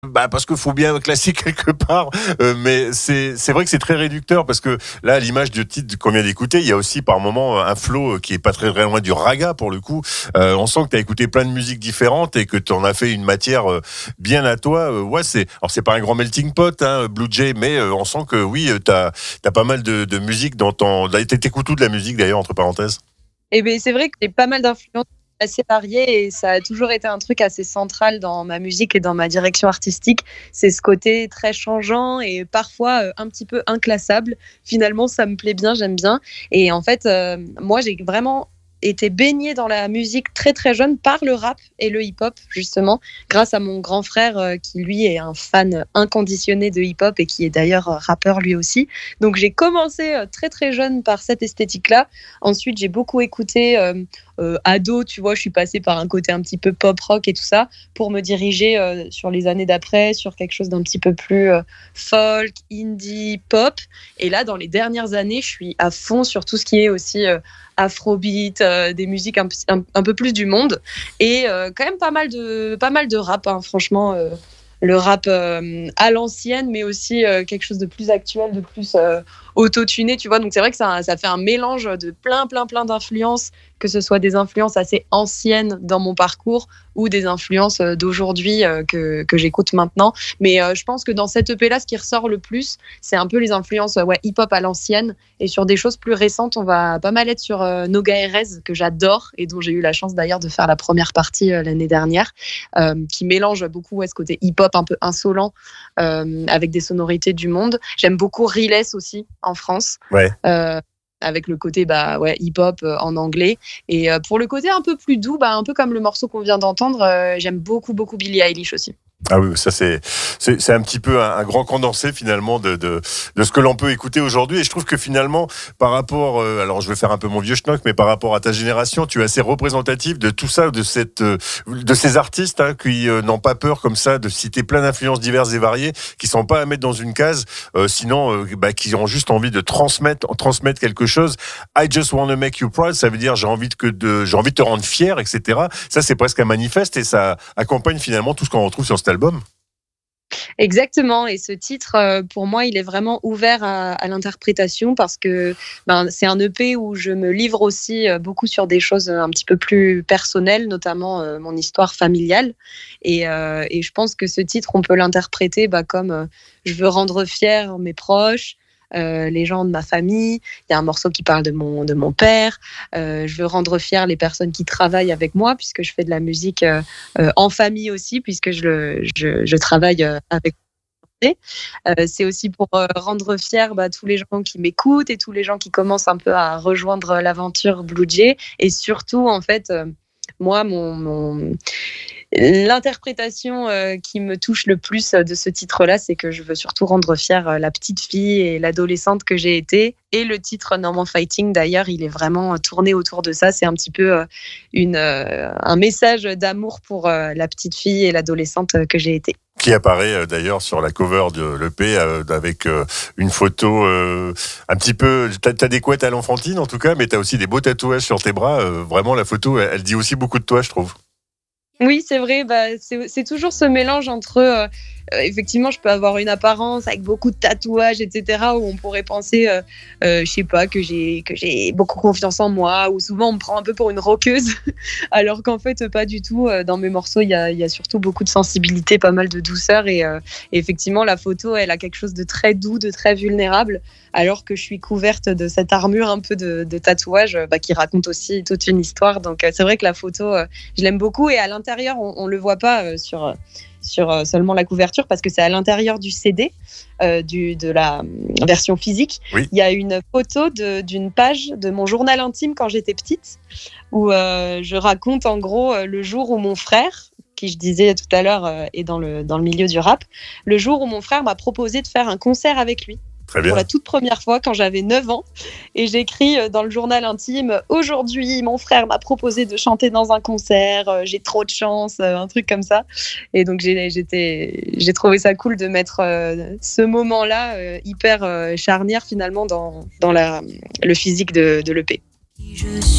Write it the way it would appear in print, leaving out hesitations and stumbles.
Parce qu'il faut bien classer quelque part, mais c'est vrai que c'est très réducteur parce que là, à l'image du titre qu'on vient d'écouter, il y a aussi par moment un flow qui est pas très loin du raga pour le coup. On sent que tu as écouté plein de musiques différentes et que tu en as fait une matière bien à toi. Ouais, c'est pas un grand melting pot, hein, Blue Jay, mais on sent que oui, t'as pas mal de musique dans ton. T'écoutes tout de la musique d'ailleurs entre parenthèses. Et bien, c'est vrai que j'ai pas mal d'influences assez variées et ça a toujours été un truc assez central dans ma musique et dans ma direction artistique. C'est ce côté très changeant et parfois un petit peu inclassable. Finalement, ça me plaît bien, j'aime bien. Et en fait, moi, j'ai vraiment été baignée dans la musique très très jeune par le rap et le hip-hop justement, grâce à mon grand frère qui lui est un fan inconditionné de hip-hop et qui est d'ailleurs rappeur lui aussi. Donc j'ai commencé très très jeune par cette esthétique-là. Ensuite j'ai beaucoup écouté ado, tu vois, je suis passée par un côté un petit peu pop rock et tout ça pour me diriger sur les années d'après sur quelque chose d'un petit peu plus folk, indie, pop. Et là dans les dernières années je suis à fond sur tout ce qui est aussi afrobeat, des musiques un peu plus du monde et quand même pas mal de rap, hein, franchement, le rap à l'ancienne mais aussi quelque chose de plus actuel, de plus auto-tuné, tu vois. Donc c'est vrai que ça fait un mélange de plein d'influences, que ce soit des influences assez anciennes dans mon parcours ou des influences d'aujourd'hui que j'écoute maintenant. Mais je pense que dans cette EP-là, ce qui ressort le plus, c'est un peu les influences hip-hop à l'ancienne. Et sur des choses plus récentes, on va pas mal être sur Noga Erez, que j'adore et dont j'ai eu la chance d'ailleurs de faire la première partie l'année dernière, qui mélange beaucoup ce côté hip-hop un peu insolent avec des sonorités du monde. J'aime beaucoup Riles aussi en France. Ouais. Avec le côté hip-hop en anglais. Et pour le côté un peu plus doux, un peu comme le morceau qu'on vient d'entendre, j'aime beaucoup Billie Eilish aussi. Ah oui, ça c'est un petit peu un grand condensé finalement de ce que l'on peut écouter aujourd'hui. Et je trouve que finalement, par rapport, alors je vais faire un peu mon vieux schnock, mais par rapport à ta génération, tu es assez représentatif de tout ça, de ces artistes qui n'ont pas peur comme ça de citer plein d'influences diverses et variées, qui sont pas à mettre dans une case, sinon qui ont juste envie de transmettre quelque chose. I just wanna make you proud, ça veut dire j'ai envie de te rendre fier, etc. Ça c'est presque un manifeste et ça accompagne finalement tout ce qu'on retrouve sur cet album. Exactement, et ce titre, pour moi, il est vraiment ouvert à l'interprétation parce que c'est un EP où je me livre aussi beaucoup sur des choses un petit peu plus personnelles, notamment mon histoire familiale. Et je pense que ce titre, on peut l'interpréter comme je veux rendre fiers mes proches, les gens de ma famille. Il y a un morceau qui parle de mon père. Je veux rendre fiers les personnes qui travaillent avec moi puisque je fais de la musique en famille aussi, puisque je travaille avec. C'est aussi pour rendre fiers tous les gens qui m'écoutent et tous les gens qui commencent un peu à rejoindre l'aventure Blue Jay. Et surtout, en fait, moi, l'interprétation qui me touche le plus de ce titre-là, c'est que je veux surtout rendre fière la petite fille et l'adolescente que j'ai été. Et le titre Normal Fighting, d'ailleurs, il est vraiment tourné autour de ça. C'est un petit peu un message d'amour pour la petite fille et l'adolescente que j'ai été. Qui apparaît d'ailleurs sur la cover de l'EP avec une photo un petit peu. T'as des couettes à l'enfantine en tout cas, mais t'as aussi des beaux tatouages sur tes bras. Vraiment, la photo, elle dit aussi beaucoup de toi, je trouve. Oui, c'est vrai. C'est toujours ce mélange entre effectivement, je peux avoir une apparence avec beaucoup de tatouages, etc., où on pourrait penser, je sais pas, que j'ai beaucoup confiance en moi, ou souvent on me prend un peu pour une rockeuse, alors qu'en fait pas du tout. Dans mes morceaux, il y a surtout beaucoup de sensibilité, pas mal de douceur, et effectivement la photo, elle a quelque chose de très doux, de très vulnérable, alors que je suis couverte de cette armure un peu de tatouage qui raconte aussi toute une histoire. Donc c'est vrai que la photo, je l'aime beaucoup, et à l'intérieur, on le voit pas sur seulement la couverture parce que c'est à l'intérieur du CD, de la version physique. Oui. Il y a une photo d'une page de mon journal intime quand j'étais petite où je raconte en gros le jour où mon frère, qui je disais tout à l'heure est dans le milieu du rap, le jour où mon frère m'a proposé de faire un concert avec lui. Pour la toute première fois quand j'avais 9 ans, et j'écris dans le journal intime: aujourd'hui mon frère m'a proposé de chanter dans un concert, j'ai trop de chance, un truc comme ça. Et donc j'ai trouvé ça cool de mettre ce moment-là hyper charnière finalement dans le physique de l'EP.